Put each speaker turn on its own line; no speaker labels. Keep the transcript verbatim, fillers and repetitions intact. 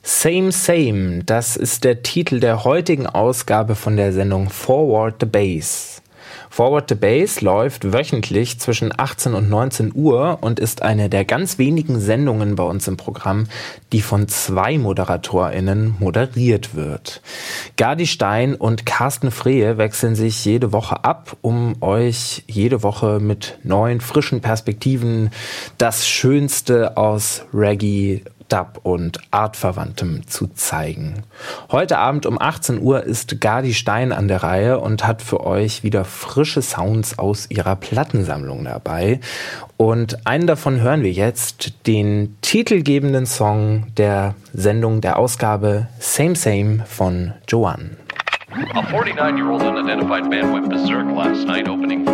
Same Same, das ist der Titel der heutigen Ausgabe von der Sendung Forward the Bass. Forward the Bass läuft wöchentlich zwischen achtzehn und neunzehn Uhr und ist eine der ganz wenigen Sendungen bei uns im Programm, die von zwei ModeratorInnen moderiert wird. Gadi Stein und Carsten Frehe wechseln sich jede Woche ab, um euch jede Woche mit neuen, frischen Perspektiven das Schönste aus Reggae, Dub und Artverwandtem zu zeigen. Heute Abend um achtzehn Uhr ist Gadi Stein an der Reihe und hat für euch wieder frische Sounds aus ihrer Plattensammlung dabei. Und einen davon hören wir jetzt, den titelgebenden Song der Sendung, der Ausgabe Same Same von Joanne.
A forty-nine-year-old unidentified man went berserk last night opening